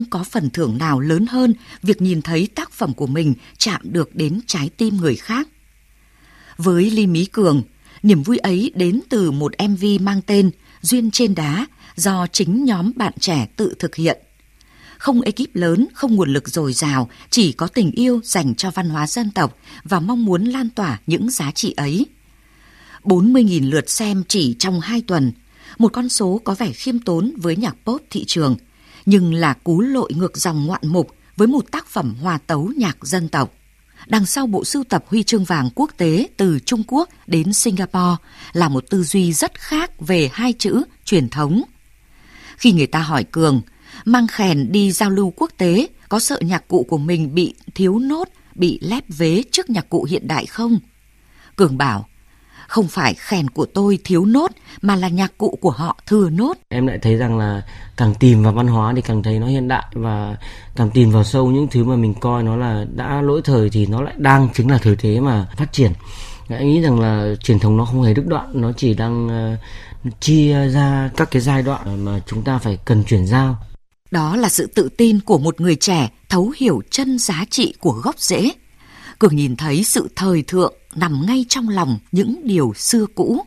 Có phần thưởng nào lớn hơn việc nhìn thấy tác phẩm của mình chạm được đến trái tim người khác. Với Ly Mí Cường, niềm vui ấy đến từ một MV mang tên Duyên trên đá do chính nhóm bạn trẻ tự thực hiện. Không ekip lớn, không nguồn lực dồi dào, chỉ có tình yêu dành cho văn hóa dân tộc và mong muốn lan tỏa những giá trị ấy. 40.000 lượt xem chỉ trong 2 tuần, một con số có vẻ khiêm tốn với nhạc pop thị trường, nhưng là cú lội ngược dòng ngoạn mục với một tác phẩm hòa tấu nhạc dân tộc. Đằng sau bộ sưu tập huy chương vàng quốc tế từ Trung Quốc đến Singapore là một tư duy rất khác về hai chữ truyền thống. Khi người ta hỏi Cường, mang khèn đi giao lưu quốc tế, có sợ nhạc cụ của mình bị thiếu nốt, bị lép vế trước nhạc cụ hiện đại không? Cường bảo, không phải khèn của tôi thiếu nốt, mà là nhạc cụ của họ thừa nốt. Em lại thấy rằng là càng tìm vào văn hóa thì càng thấy nó hiện đại, và càng tìm vào sâu những thứ mà mình coi nó là đã lỗi thời thì nó lại đang chính là thời thế mà phát triển. Anh nghĩ rằng là truyền thống nó không hề đứt đoạn, nó chỉ đang chia ra các cái giai đoạn mà chúng ta phải cần chuyển giao. Đó là sự tự tin của một người trẻ thấu hiểu chân giá trị của gốc rễ. Cường nhìn thấy sự thời thượng nằm ngay trong lòng những điều xưa cũ.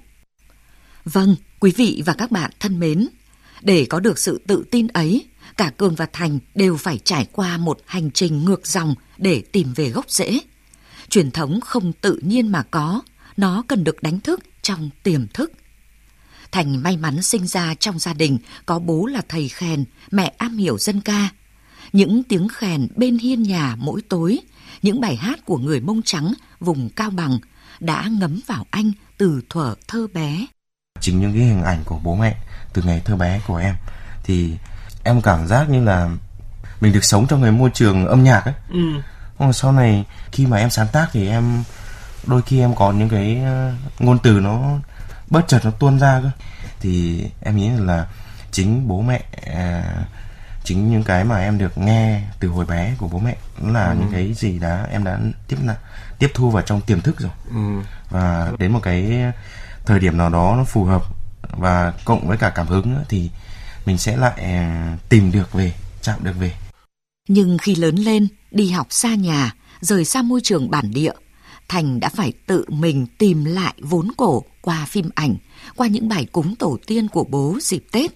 Vâng, quý vị và các bạn thân mến, để có được sự tự tin ấy, cả Cường và Thành đều phải trải qua một hành trình ngược dòng để tìm về gốc rễ. Truyền thống không tự nhiên mà có, nó cần được đánh thức trong tiềm thức. Thành may mắn sinh ra trong gia đình có bố là thầy khèn, mẹ am hiểu dân ca. Những tiếng khèn bên hiên nhà mỗi tối, những bài hát của người Mông Trắng vùng Cao Bằng đã ngấm vào anh từ thuở thơ bé. Chính những cái hình ảnh của bố mẹ từ ngày thơ bé của em thì em cảm giác như là mình được sống trong cái môi trường âm nhạc ấy. Sau này khi mà em sáng tác thì em đôi khi em có những cái ngôn từ nó bất chợt nó tuôn ra cơ. Thì em nghĩ là chính bố mẹ, chính những cái mà em được nghe từ hồi bé của bố mẹ nó là những cái gì đó em đã tiếp thu vào trong tiềm thức rồi. Và đến một cái thời điểm nào đó nó phù hợp và cộng với cả cảm hứng nữa thì mình sẽ lại tìm được về, chạm được về. Nhưng khi lớn lên, đi học xa nhà, rời xa môi trường bản địa, Thành đã phải tự mình tìm lại vốn cổ qua phim ảnh, qua những bài cúng tổ tiên của bố dịp Tết.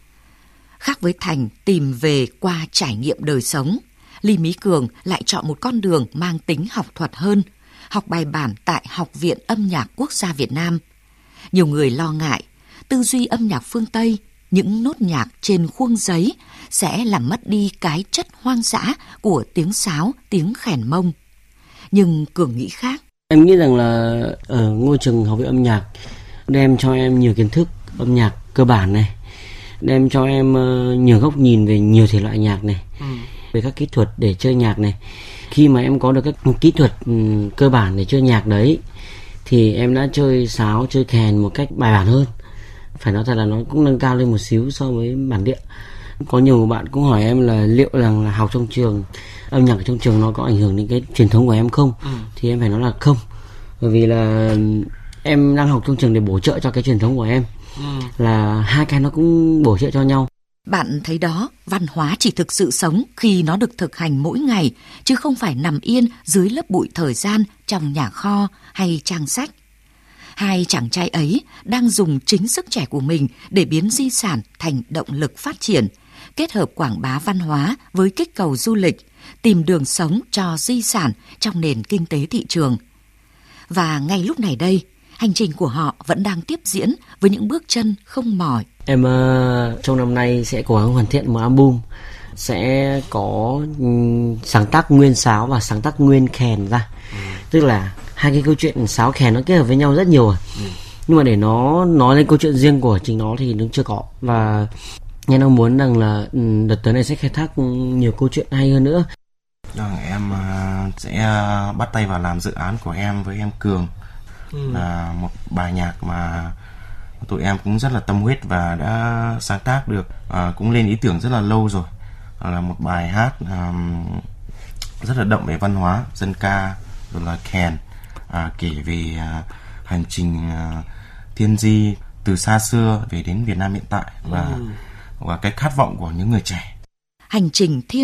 Khác với Thành tìm về qua trải nghiệm đời sống, Ly Mí Cường lại chọn một con đường mang tính học thuật hơn, học bài bản tại Học viện Âm nhạc Quốc gia Việt Nam. Nhiều người lo ngại, tư duy âm nhạc phương Tây, những nốt nhạc trên khuôn giấy sẽ làm mất đi cái chất hoang dã của tiếng sáo, tiếng khèn Mông. Nhưng Cường nghĩ khác. Em nghĩ rằng là ở ngôi trường Học viện Âm nhạc đem cho em nhiều kiến thức âm nhạc cơ bản này, đem cho em nhiều góc nhìn về nhiều thể loại nhạc này, về các kỹ thuật để chơi nhạc này. Khi mà em có được các kỹ thuật cơ bản để chơi nhạc đấy thì em đã chơi sáo, chơi kèn một cách bài bản hơn. Phải nói thật là nó cũng nâng cao lên một xíu so với bản địa. Có nhiều bạn cũng hỏi em là liệu rằng là học trong trường, âm nhạc ở trong trường nó có ảnh hưởng đến cái truyền thống của em không? Thì em phải nói là không. Bởi vì là em đang học trong trường để bổ trợ cho cái truyền thống của em. Là hai cái nó cũng bổ trợ cho nhau. Bạn thấy đó, văn hóa chỉ thực sự sống khi nó được thực hành mỗi ngày, chứ không phải nằm yên dưới lớp bụi thời gian trong nhà kho hay trang sách. Hai chàng trai ấy đang dùng chính sức trẻ của mình để biến di sản thành động lực phát triển, kết hợp quảng bá văn hóa với kích cầu du lịch, tìm đường sống cho di sản trong nền kinh tế thị trường. Và ngay lúc này đây, hành trình của họ vẫn đang tiếp diễn với những bước chân không mỏi. Em trong năm nay sẽ cố gắng hoàn thiện một album, sẽ có sáng tác nguyên sáo và sáng tác nguyên kèn ra. Tức là hai cái câu chuyện sáo kèn nó kết hợp với nhau rất nhiều rồi. Nhưng mà để nó nói lên câu chuyện riêng của chính nó thì nó chưa có. Và em đang muốn rằng là đợt tới này sẽ khai thác nhiều câu chuyện hay hơn nữa. Em sẽ bắt tay vào làm dự án của em với em Cường. Là một bài nhạc mà tụi em cũng rất là tâm huyết và đã sáng tác được, cũng lên ý tưởng rất là lâu rồi. Là một bài hát rất là đậm về văn hóa dân ca, rồi là kèn, kể về hành trình thiên di từ xa xưa về đến Việt Nam hiện tại và cái khát vọng của những người trẻ. Hành trình thiên